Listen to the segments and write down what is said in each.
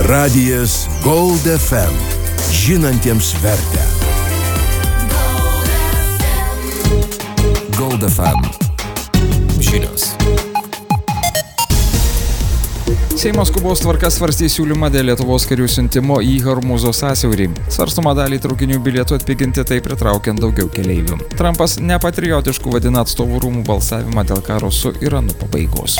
Radijas Gold FM. Žinantiems vertę. Gold FM. Žinios. Seimo skubos tvarka svarstys siūlymą dėl Lietuvos karių siuntimo į Hormūzo sąsiaurį. Svarstoma dalį traukinių bilietų atpiginti, tai pritraukiant daugiau keleivių. Trumpas nepatriotišku vadina atstovų rūmų balsavimą dėl karo su Iranu pabaigos.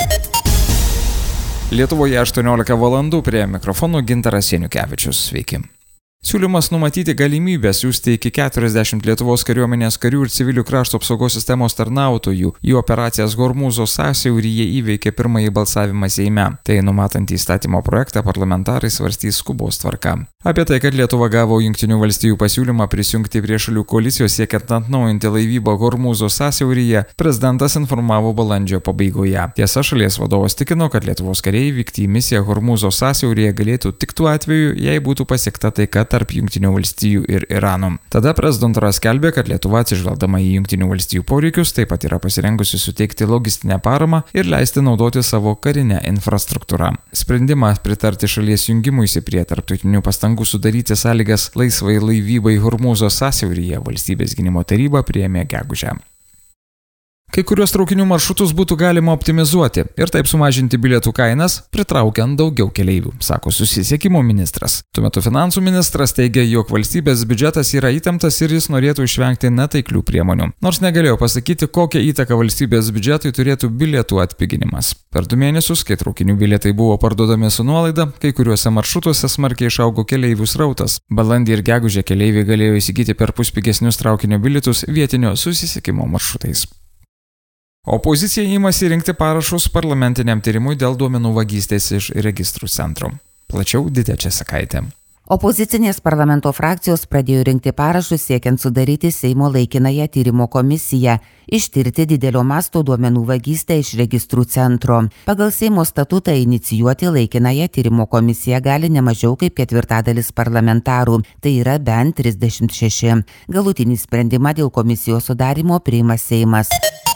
Lietuvoje 18 valandų, prie mikrofonų Gintaras Janiukevičius. Sveiki. Siūlymas numatyti galimybę siųsti iki 40 Lietuvos kariuomenės karių ir civilių krašto apsaugos sistemos tarnautojų į operacijas Hormūzo sąsiauryje įveikė pirmąjį balsavimą Seime. Tai numatant įstatymo projektą parlamentarai svarstys skubos tvarka. Apie tai, kad Lietuva gavo Jungtinių valstijų pasiūlymą prisijungti prie šalių koalicijos siekiant atnaujinti laivybą Hormūzo sąsiauryje, prezidentas informavo balandžio pabaigoje. Tiesa, šalies vadovas tikino, kad Lietuvos kariai vykti į misiją Hormūzo sąsiauryje galėtų tik tuo atveju, jei būtų pasiekta taika tarp Jungtinių valstijų ir Irano. Tada prezidentūra skelbė, kad Lietuva atsižvelgdama į Jungtinių valstijų poreikius taip pat yra pasirengusi suteikti logistinę paramą ir leisti naudoti savo karinę infrastruktūrą. Sprendimą pritarti šalies jungimuisi prie tarptautinių pastangų sudaryti sąlygas laisvai laivybai Hormūzo sąsiauryje Valstybės gynimo taryba priėmė gegužę. Kai kurios traukinių maršrutus būtų galima optimizuoti ir taip sumažinti bilietų kainas, pritraukiant daugiau keleivių, sako susisiekimo ministras. Tuo metu finansų ministras teigia, jog valstybės biudžetas yra įtemptas ir jis norėtų išvengti netaiklių priemonių. Nors negalėjo pasakyti, kokią įtaką valstybės biudžetui turėtų bilietų atpiginimas. Per 2 mėnesius, kai traukinių bilietai buvo parduodami su nuolaida, kai kuriuose maršrutuose smarkiai išaugo keleivių srautas. Balandį ir gegužę keleiviai galėjo įsigyti perpus pigesnius traukinio bilietus vietinio susisiekimo maršrutais. Opozicija imasi rinkti parašus parlamentiniam tyrimui dėl duomenų vagystės iš registrų centro. Plačiau Didė Česakaitė. Opozicinės parlamento frakcijos pradėjo rinkti parašus siekiant sudaryti Seimo laikinąją tyrimo komisiją, ištirti didelio masto duomenų vagystę iš registrų centro. Pagal Seimo statutą inicijuoti laikinąją tyrimo komisiją gali ne mažiau kaip 1/4 parlamentarų, tai yra bent 36. Galutinį sprendimą dėl komisijos sudarimo priima Seimas.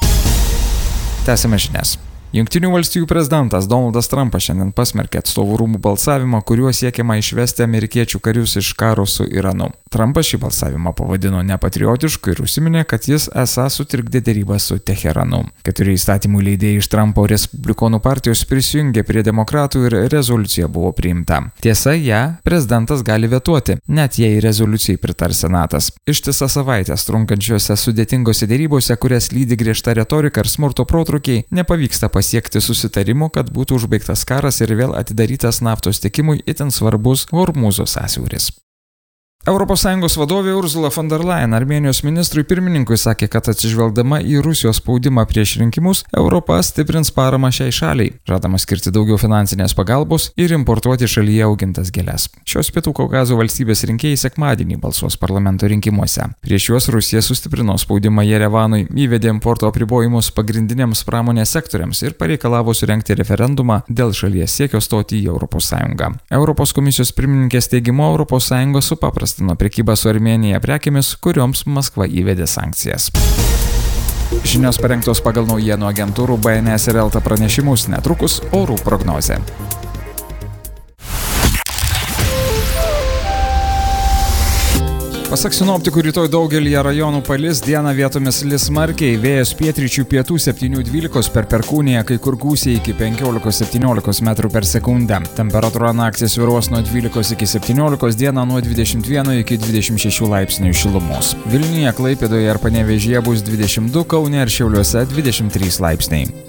Tęsime žinias. Jungtinių valstijų prezidentas Donaldas Trumpas šiandien pasmerkė atstovų rūmų balsavimą, kuriuo siekiama išvesti amerikiečių karius iš karo su Iranu. Trumpas šį balsavimą pavadino nepatriotišku ir užsiminė, kad jis esą sutrikdė derybas su Teheranu. 4 įstatymų leidėjai iš Trumpo Respublikonų partijos prisijungė prie demokratų ir rezoliucija buvo priimta. Tiesa, ją prezidentas gali vetuoti, net jei rezoliucijai pritars senatas. Ištisą savaitės trunkančiose sudėtingose derybose, kurias lydi griežta retorika ir smurto protrūkiai, nepavyksta pasiekti susitarimo, kad būtų užbaigtas karas ir vėl atidarytas naftos tiekimui itin svarbus Hormūzo sąsiauris. ES vadovė Ursula von der Leyen Armėnijos ministrui pirmininkui sakė, kad atsižvelgdama į Rusijos spaudimą prieš rinkimus, Europa stiprins paramą šiai šaliai, žadama skirti daugiau finansinės pagalbos ir importuoti šalyje augintas gėles. Šios Pietų Kaukazo valstybės rinkėjai sekmadienį balsuos parlamento rinkimuose. Prieš juos Rusija sustiprino spaudimą Jerevanui, įvedė importo apribojimus pagrindiniams pramonės sektoriams ir pareikalavo surengti referendumą dėl šalies siekio stoti į ES. Europos komisijos pirmininkės teigimu, ES supaprastino prekybą su Armėnija prekėmis, kurioms Maskva įvedė sankcijas. Žinios parengtos pagal naujienų agentūrų BNS ir LT pranešimus, netrukus orų prognozė. Pasak sinoptikų, rytoj daugelyje rajonų palis, dieną vietomis lis smarkiai, vėjas pietryčių pietų 7–12 per Perkūniją, kai kur gūsiai iki 15–17 metrų per sekundę. Temperatūra naktį svyruos nuo 12 iki 17, dieną nuo 21 iki 26 laipsnių šilumos. Vilniuje, Klaipėdoje ir Panevėžyje bus 22, Kaune ir Šiauliuose 23 laipsniai.